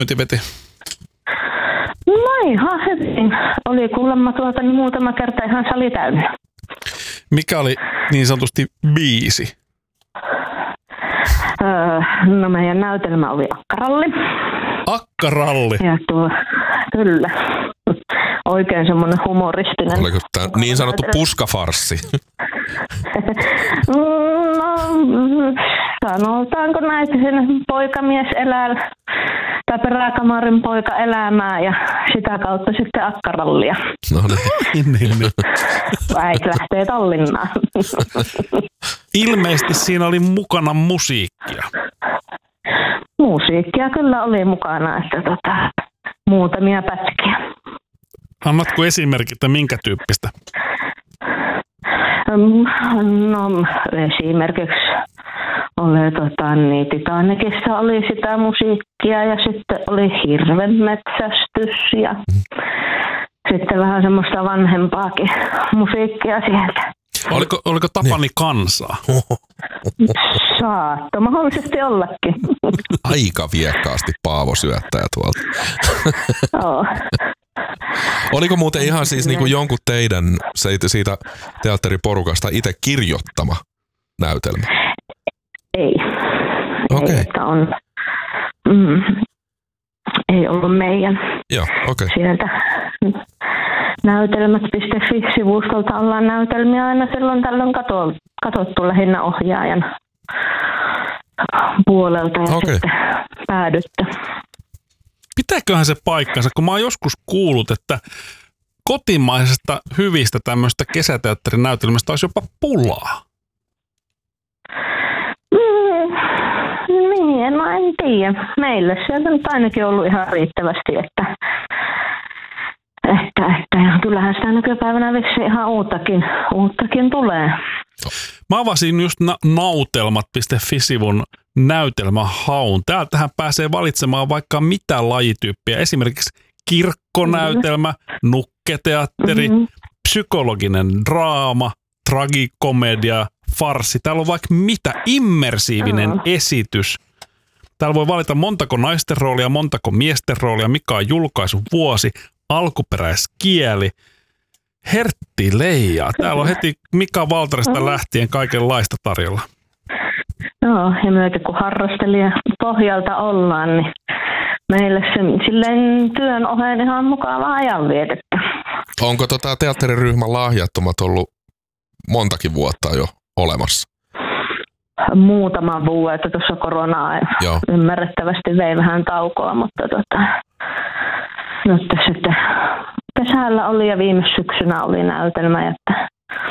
veti? No ihan hyvin. Oli kuulemma muutama kerta ihan sali täynnä. Mikä oli niin sanotusti biisi? No meidän näytelmä oli Akkaralli. Akkaralli? Ja kyllä. Oikein semmoinen humoristinen. Oliko tämä niin sanottu puskafarssi? No, sanotaanko näin, että siinä poikamies elää, tai peräkamarin poika elämää ja sitä kautta sitten akkarallia. No niin. Äiti lähtee Tallinnaan. Ilmeisesti siinä oli mukana musiikkia. Musiikkia kyllä oli mukana, että muutamia pätkiä. Annatko esimerkitä minkä tyyppistä? No esimerkiksi oli Titanicissa oli sitä musiikkia ja sitten oli hirvenmetsästys ja sitten vähän semmoista vanhempaakin musiikkia sieltä. Oliko Tapani kansaa? Saatto mahdollisesti ollakin. Aika viekkaasti Paavo syöttäjä tuolta. Joo. Oliko muuten ihan siis niinku jonkun teidän siitä teatteriporukasta itse kirjoittama näytelmä? Ei. Okei. Ei ollut meidän. Joo, okei. Sieltä näytelmät.fi-sivustolta ollaan näytelmiä aina silloin tällöin katsottu lähinnä ohjaajan puolelta ja sitten päädytty. Pitääköhän se paikkansa, kun mä oon joskus kuullut, että kotimaisesta hyvistä tämmöistä kesäteatterinäytelmistä olisi jopa pulaa. Niin, en tiedä. Meille sieltä on ainakin ollut ihan riittävästi, että kyllähän sitä nykypäivänä vissi ihan uuttakin tulee. Mä avasin just nautelmat.fi-sivun näytelmähaun. Täältähän pääsee valitsemaan vaikka mitä lajityyppiä. Esimerkiksi kirkkonäytelmä, nukketeatteri, psykologinen draama, tragikomedia, farssi. Täällä on vaikka mitä, immersiivinen esitys. Täällä voi valita montako naisten roolia, montako miesten roolia, mikä on julkaisuvuosi, alkuperäiskieli. Hertti leijaa. Täällä on heti Mika Valtarista lähtien kaikenlaista tarjolla. Joo, ja myöten kun harrastelija pohjalta ollaan, niin meille se silleen työn oheen ihan mukavaa ajanvietettä. Onko teatteriryhmän Lahjattomat ollut montakin vuotta jo olemassa? Muutaman vuoden, että tuossa koronaa ymmärrettävästi vei vähän taukoa, mutta nyt sitten kesällä oli ja viime syksynä oli näytelmä, että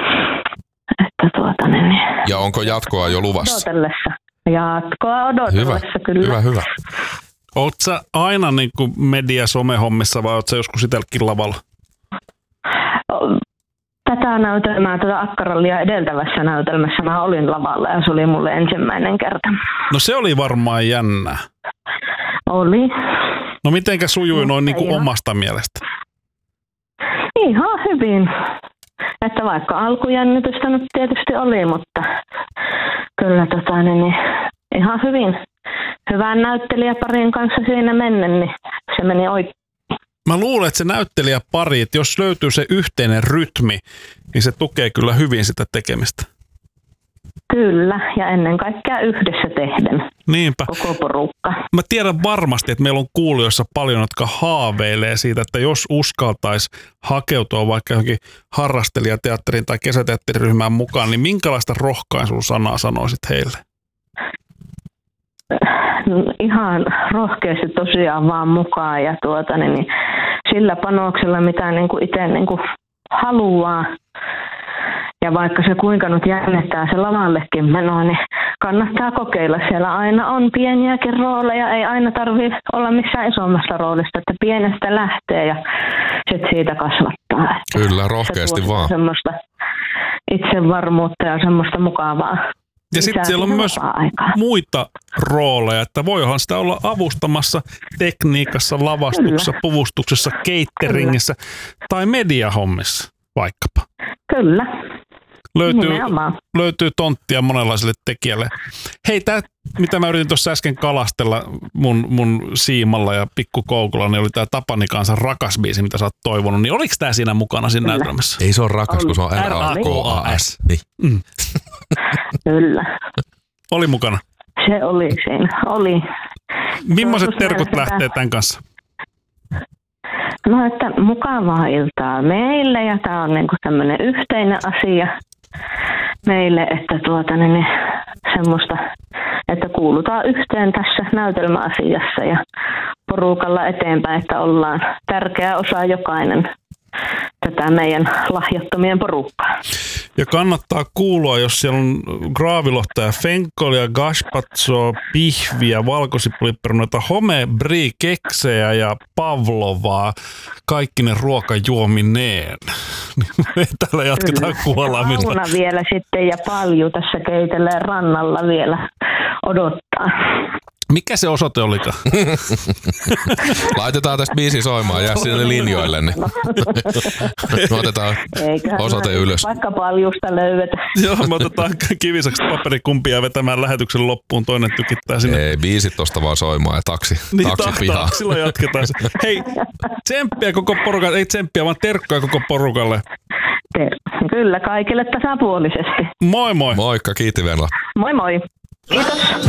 Ja onko jatkoa jo luvassa? Jatkoa odotellessa kyllä. Hyvä. Oletko sä aina niin kuin media-somehommissa vai oletko sä joskus itsellekin lavalla? Tätä näytelmää, Akkarallia edeltävässä näytelmässä mä olin lavalla ja se oli mulle ensimmäinen kerta. No se oli varmaan jännä. Oli. No mitenkä sujui noin niin kuin omasta mielestä? Ihan hyvin. Että vaikka alkujännitystä nyt tietysti oli, mutta kyllä ihan hyvin. Hyvän näyttelijäparin kanssa siinä mennen, niin se meni oikein. Mä luulen, että se näyttelijäpari, että jos löytyy se yhteinen rytmi, niin se tukee kyllä hyvin sitä tekemistä. Kyllä, ja ennen kaikkea yhdessä tehden. Niinpä. Koko porukka. Mä tiedän varmasti, että meillä on kuulijoissa paljon, jotka haaveilee siitä, että jos uskaltaisi hakeutua vaikka johonkin harrastelijateatterin tai kesäteatteriryhmään mukaan, niin minkälaista rohkaisun sanaa sanoisit heille? Ihan rohkeasti tosiaan vaan mukaan ja niin sillä panoksella, mitä niin kuin itse niin kuin haluaa. Ja vaikka se kuinka nyt jännittää se lavallekin menoa, niin kannattaa kokeilla. Siellä aina on pieniäkin rooleja, ei aina tarvitse olla missään isommasta roolista, että pienestä lähtee ja sitten siitä kasvattaa. Kyllä, rohkeasti vaan. Semmoista itsevarmuutta ja semmoista mukavaa. Ja sitten siellä on myös muita rooleja, että voihan sitä olla avustamassa tekniikassa, lavastuksessa, puvustuksessa, cateringissä tai mediahommissa vaikkapa. Kyllä. Löytyy tonttia monenlaiselle tekijälle. Hei, tämä, mitä mä yritin tuossa äsken kalastella mun siimalla ja pikkukoukulla, niin oli tämä Tapani kanssa rakas biisi, mitä sä oot toivonut. Niin oliko tämä siinä mukana siinä näytelmässä? Ei se ole rakas, kun se on RAKAS. Niin. Kyllä. Oli mukana? Se oli siinä. Oli. Millaiset terkut lähtee tämän kanssa? No, että mukavaa iltaa meille ja tämä on niinku tämmöinen yhteinen asia meille, että semmoista, että kuulutaan yhteen tässä näytelmäasiassa ja porukalla eteenpäin, että ollaan tärkeä osa jokainen tätä meidän lahjattomien porukkaa. Ja kannattaa kuulua, jos siellä on graavilohta ja fenkolia, gazpachoa, pihviä, valkosipuliperunoita, home, brie, keksejä ja pavlovaa, kaikki ne ruokajuomineen. Me täällä jatketaan kuolaamilla. Sauna vielä sitten ja palju tässä keitellään rannalla vielä odottaa. Mikä se osoite olikaan? Laitetaan tästä biisi soimaan, jää sinne linjoille, niin otetaan osoite ylös. Vaikka paljusta löydetä. Joo, me otetaan kivisakset paperikumpia vetämään lähetyksen loppuun, toinen tykittää sinne. Ei, biisit tosta vaan soimaan ja taksi pihaan. Taksilla jatketaan. Hei, tsemppiä koko porukalle, ei tsemppiä, vaan terkkoja koko porukalle. Kyllä, kaikille tasapuolisesti. Moi moi. Moikka, kiitti Venla. Moi moi. Kiitos.